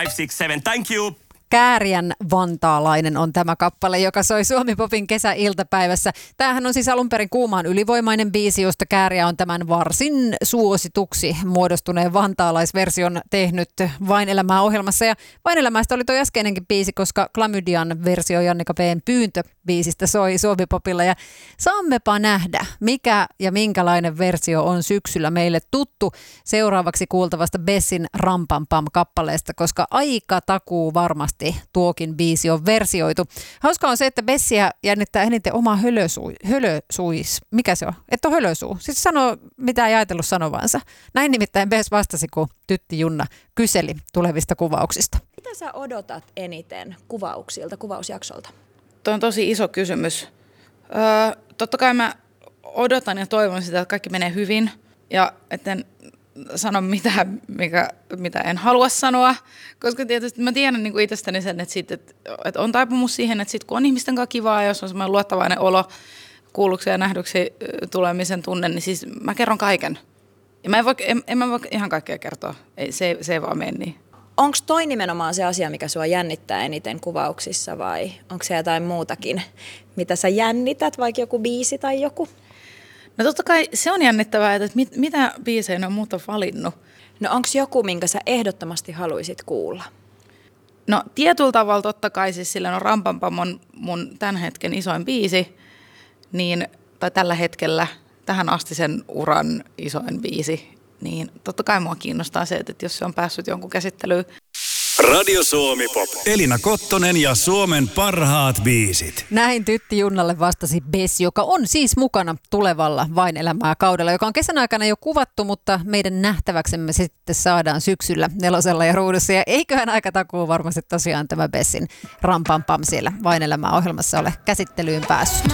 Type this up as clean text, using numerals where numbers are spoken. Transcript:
567. Thank you. Kääriän vantaalainen on tämä kappale, joka soi Suomi-popin kesäiltapäivässä. Tämähän on siis alun perin Kuumaan ylivoimainen biisi, josta Kääriä on tämän varsin suosituksi muodostuneen vantaalaisversion tehnyt Vain elämää -ohjelmassa. Ja Vain elämästä oli tuo äskeinenkin biisi, koska Klamydian versio Jannika B:n Pyyntö-biisistä soi Suomi-popilla. Ja saammepa nähdä, mikä ja minkälainen versio on syksyllä meille tuttu seuraavaksi kuultavasta Bessin Rampampam-kappaleesta, koska aika takuu varmasti tuokin biisi on versioitu. Hauska on se, että Bessiä jännittää eniten oma hölösuis. Mikä se on? Et ole hölösuu. Siis sanoo, mitä ei ajatellut sanovansa. Näin nimittäin Bess vastasi, kun tytti Junna kyseli tulevista kuvauksista. Mitä sä odotat eniten kuvauksilta, kuvausjaksolta? Tuo on tosi iso kysymys. Totta kai mä odotan ja toivon sitä, että kaikki menee hyvin ja etten sano mitään, mitä en halua sanoa, koska tietysti mä tiedän niin kuin itsestäni sen, että on taipumus siihen, että sit kun on ihmisten kanssa kivaa ja jos on semmoinen luottavainen olo, kuulluksi ja nähdyksi tulemisen tunne, niin siis mä kerron kaiken. Ja en mä voi ihan kaikkea kertoa, se ei vaan mene niin. Onko toi nimenomaan se asia, mikä sua jännittää eniten kuvauksissa vai onko se jotain muutakin, mitä sä jännität, vaikka joku biisi tai joku? No totta kai se on jännittävää, että mitä biisejä ne on muuta valinnut. No onko joku, minkä sä ehdottomasti haluaisit kuulla? No tietyllä tavalla totta kai, siis sillä on Rampampam on mun tämän hetken isoin biisi, tai tällä hetkellä tähän asti sen uran isoin biisi, niin totta kai mua kiinnostaa se, että jos se on päässyt jonkun käsittelyyn. Radio Suomi Pop. Elina Kottonen ja Suomen parhaat biisit. Näin tytti Junnalle vastasi Bess, joka on siis mukana tulevalla Vain elämää -kaudella, joka on kesän aikana jo kuvattu, mutta meidän nähtäväksemme sitten saadaan syksyllä Nelosella ja Ruudussa. Ja eiköhän aika takuu varmasti tosiaan tämä Bessin Rampampam siellä Vain elämää -ohjelmassa ole käsittelyyn päässyt.